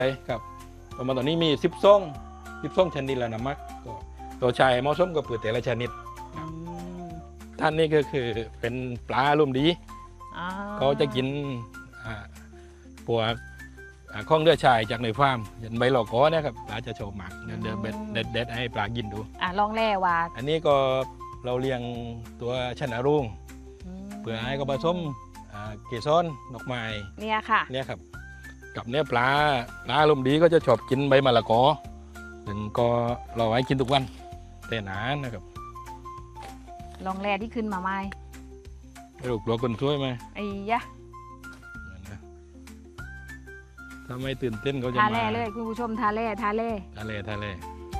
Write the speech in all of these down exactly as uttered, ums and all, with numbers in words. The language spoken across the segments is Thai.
ครับประมาณตอนนี้มีสิบซ่องสิบซ่องชนิดแล้วนะมักก็ตัวชายเหมาะสมกับเปลือกแต่ละชนิดท่านนี่ก็คือเป็นปลาลุ่มดีเขาจะกินปลวกข้องเลือดชายจากในฟาร์มยันใบหลอกก้อนะครับปลาจะโชว์หมักเดินเดินเด็ดเด็ดให้ปลากินดูอ่ะลองแล่ว่าอันนี้ก็เราเลี้ยงตัวชนะรุ่งเพื่อให้ก็ผสมเกสรดอกไม้เนี่ยค่ะเนี่ยครับกับเนื้อปลาปลาลมดีก็จะชอบกินใบมะละกอถึงก็เราไว้กินทุกวันแต่หนานะครับลองแล่ที่ขึ้นมาไหมลูกเราคนช่วยไหมไอ้ยะถ้าไม่ตื่นเต้นเขาจะมาทาแล่เลยคุณผู้ชมทาแล่ทาแล่ทาแล่ทาแล่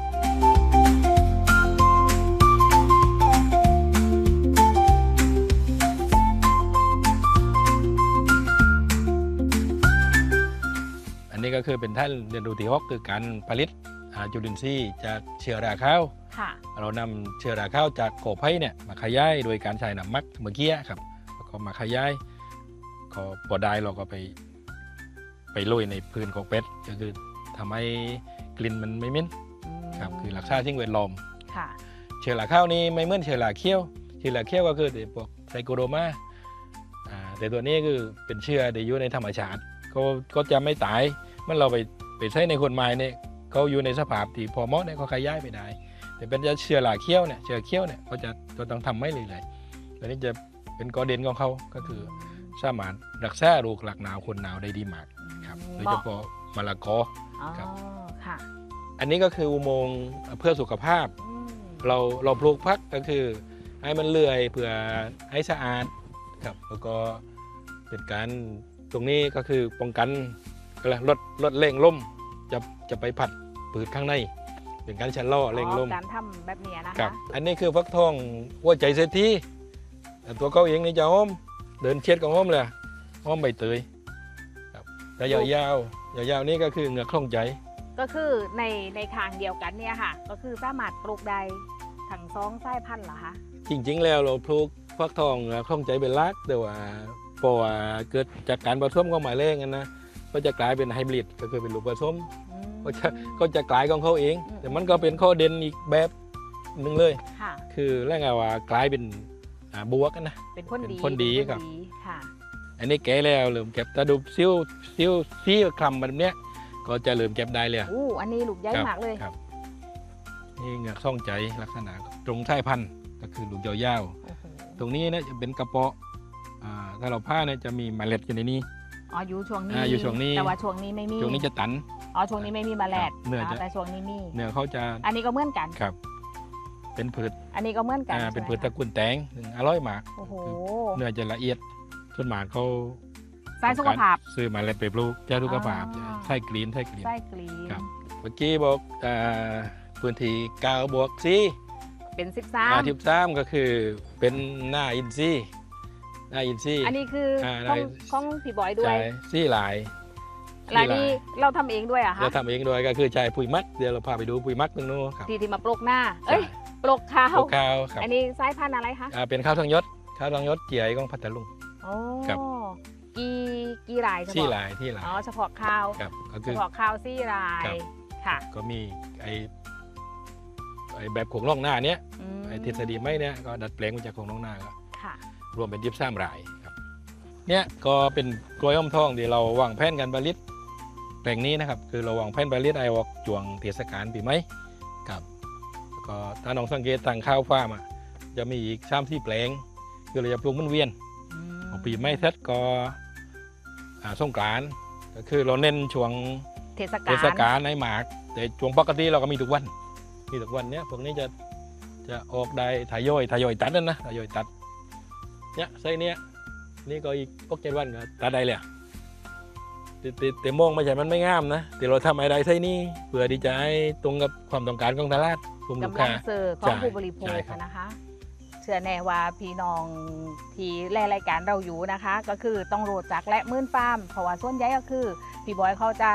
อันนี้ก็คือเป็นท่านเรียนรู้ที่หกคือการผลิตจุลินทรีย์จากเชื้อราข้าวเรานำเชื้อราข้าวจากโกไผ่เนี่ยมาขยายโดยการใช้น้ำมักเมื่อกี้ครับแล้วก็มาขยายก็พอได้เราก็ไปไปโรยในพื้นของเป็ดก็คือทำให้กลิ่นมันไม่เหม็นครับคือรักษาสิ่งแวดล้อมเชื้อราข้าวนี้ไม่เหมือนเชื้อราเขี้ยวเชื้อราเขี้ยวก็คือพวกไซโคโดมาแต่ตัวนี้คือเป็นเชื้อที่อยู่ในธรรมชาติก็ก็จะไม่ตายเมื่อเราไปไปใช้ในคนไม้เนี่ยเขาอยู่ในสภาพที่พอเหมาะเนี่ยเขาขยายไปได้แต่เป็นเชื้อราเขี้ยวเนี่ยเชื้อเขี้ยวเนี่ยเขาจะก็ต้องทำไม่เลยเลยตัวนี้จะเป็นกอเด่นของเขาก็คือสามารถรักษาโรคหลักหนาวคนหนาวได้ดีมากครับโดยเฉพาะมะละกอครับอันนี้ก็คืออุโมงค์เพื่อสุขภาพเราเราปลูกพักก็คือให้มันเลื่อยเพื่อให้สะอาดครับแล้วก็เป็นการตรงนี้ก็คือป้องกันลดลดเร่งล่มจะจะไปผัดปืดข้างในเป็นการชะลอเร่งล่มการทำแบบนี้นะคะครับอันนี้คือฟักทองหัวใจเศรษฐีตัวเขาเองนี่จะหอมเดินเช็ดก็หอมเลยหอมใบเตยครับแต่ยาวยาวยาวๆนี่ก็คือเหงือกคล่องใจก็คือในในทางเดียวกันเนี่ยค่ะก็คือสามารถปลูกได้ทั้งสองสายพันธุ์เหรอคะจริงๆแล้วเราปลูกฟักทองคล่องใจเป็นลักแต่ว่าพอเกิดจากการผสมของหมายเลขกันนะก็จะกลายเป็นไฮบริดก็คือเป็นลูกผสมก็จะก็จะกลายของเขาเองแต่มันก็เป็นข้อเด่นอีกแบบหนึ่งเลยคือแรกว่ากลายเป็นบวกนะเป็นคนดีคนดีครับอันนี้แก่แล้วเริ่มเก็บตาดูซิ้วซิ้วซิ้วคลำแบบเนี้ยก็จะเริ่มเก็บได้เลยอู้อันนี้ลูกใหญ่มากเลยครับนี่เงือกซ่องใจลักษณะตรงสายพันธุ์ก็คือลูกยาวๆตรงนี้นะจะเป็นกระเปาะถ้าเราผ้าเนี่ยจะมีเมล็ดอยู่ในนี้อ๋ออยู่ช่วงนี้อยู่ช่วงนี้แต่ว่าช่วงนี้ไม่มีช่วงนี้จะตันอ๋อช่วงนี้ไม่มีเมล็ดเนื้อแต่ช่วงนี้มีเนื้อเขาจะอันนี้ก็เหมือนกันครับเป็นผืชอันนี้ก็เหมือนกันเป็นผืชตระกูลแตงอร่อยมากเนื้อจะละเอียดส่วนมากเขาใส่สุขภาพซื้อมาแล้วไปปลูกจะสุขภาพใส่กรีนใส่กรีนใส่กรีนครับเมื่อกี้บอกพื้นที่เก้าบวกสี่เป็นสิบสามสิบสามก็คือเป็นหน้าอินทรีย์หน้าอินทรีย์อันนี้คือของของพี่บอยด้วยซี่หลายลายนี้เราทำเองด้วยอะคะเราทำเองด้วยก็คือใช้ปุ๋ยมัดเดี๋ยวเราพาไปดูปุ๋ยมัดตรงนู้นครับที่ที่มาปลูกหน้าเอ้ยปลูกข้าวปลูกข้าวครับอันนี้สายพันธุ์อะไรคะเป็นข้าวทองยศข้าวทองยศเจี๋ยของพัทลุงครับกี่กี่ลายซี่ลายที่ลายอ๋อเฉพาะข้าวครับเฉพาะข้าวซี่ลายค่ะก็มีไอไอแบบของล่องหน้าเนี้ยไอทฤษฎีไม่เนี้ยก็ดัดแปลงมาจากของล่องหน้าก็รวมเป็นยิบซ้ำรายครับเนี้ยก็เป็นกล้วยอ้อมทองที่เราวางแผนกันผลิตแปลงนี้นะครับคือเราวางแผนผลิตไอวอกจวงเทศกาลปีใหม่ครับก็ถ้าน้องสังเกตต่างข้าวฟ้ามาจะมีอีกซ้ำที่แปลงคือเราจะปลูกมันเวียนปีใหม่เสร็จก็สงกรานต์ก็คือเราเน้นช่วงเทศกาลเทศกาลในหมากแต่ช่วงปกติเราก็มีทุกวันมีทุกวันเนี้ยพวกนี้จะจะออกได้ทยอยทยอยตัดนั่นนะทยอยตัดเนี้ยไส้เนี้ยนี่ก็อีกพวกเจ็ดวันก็ตัดได้เลยแต่แต่มองไม่ใช่มันไม่งามนะแต่เราทำอะไรไส้นี้เพื่อที่จะให้ตรงกับความต้องการของตลาดกำลังเสิร์ฟของผู้บริโภคนะคะเชื่อแน่ว่าพี่น้องที่แลรายการเราอยู่นะคะก็คือต้องโรดจักและมื่นฟาร์มเพราะว่าส่วนใหญ่ก็คือพี่บอยเขาจะ